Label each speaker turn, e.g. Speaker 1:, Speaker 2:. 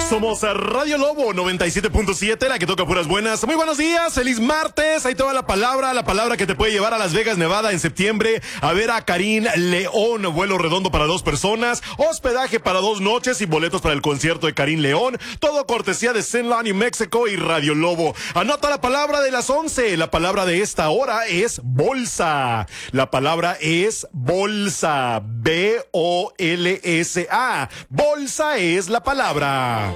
Speaker 1: Somos Radio Lobo 97.7, la que toca puras buenas. Muy buenos días, feliz martes. Ahí te va la palabra que te puede llevar a Las Vegas, Nevada en septiembre a ver a Karim León. Vuelo redondo para 2 personas, hospedaje para 2 noches y boletos para el concierto de Karim León. Todo cortesía de Zenla, New Mexico y Radio Lobo. Anota la palabra de las 11. La palabra de esta hora es bolsa. La palabra es bolsa. B-O-L-S-A. Bolsa es la palabra.